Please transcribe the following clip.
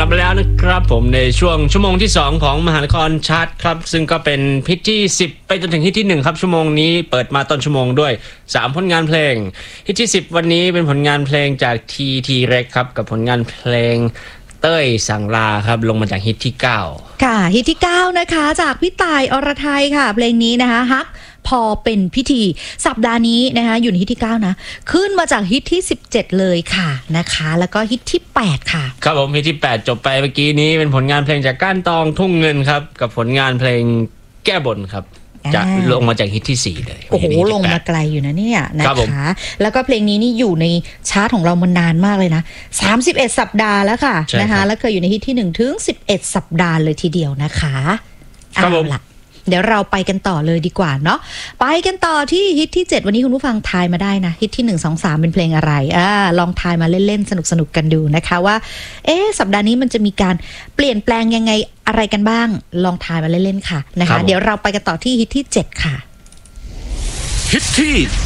ลับมาแล้วนะครับผมในช่วงชั่วโมงที่2ของมหานครชาร์ตครับซึ่งก็เป็นฮิตที่10ไปจนถึงฮิตที่1ครับชั่วโมงนี้เปิดมาต้นชั่วโมงด้วย3ผลงานเพลงฮิตที่10วันนี้เป็นผลงานเพลงจาก TT Rex ครับกับผลงานเพลงเต้ยสั่งลาครับลงมาจากฮิตที่9 ค่ะฮิตที่9นะคะจากพี่ต่ายอรไทยค่ะเพลงนี้นะคะฮักพอเป็นพิธีสัปดาห์นี้นะคะอยู่ในฮิตที่9นะขึ้นมาจากฮิตที่17เลยค่ะนะคะแล้วก็ฮิตที่8ค่ะครับผมฮิตที่8จบไปเมื่อกี้นี้เป็นผลงานเพลงจากก้านตองทุ่งเงินครับกับผลงานเพลงแก้บนครับจะลงมาจากฮิตที่4เลยโอ้โหลงมาไกลอยู่นะเนี่ยนะคะแล้วก็เพลงนี้นี่อยู่ในชาร์ตของเรามานานมากเลยนะ31สัปดาห์แล้วค่ะนะคะแล้วเคยอยู่ในฮิตที่1ถึง11สัปดาห์เลยทีเดียวนะคะครับผมเดี๋ยวเราไปกันต่อเลยดีกว่าเนาะไปกันต่อที่ฮิตที่7วันนี้คุณผู้ฟังทายมาได้นะฮิตที่1 2 3เป็นเพลงอะไรลองทายมาเล่นๆสนุกๆกันดูนะคะว่าสัปดาห์นี้มันจะมีการเปลี่ยนแปลงยังไงอะไรกันบ้างลองทายมาเล่นๆค่ะนะคะเดี๋ยวเราไปกันต่อที่ฮิตที่7ค่ะฮิตที่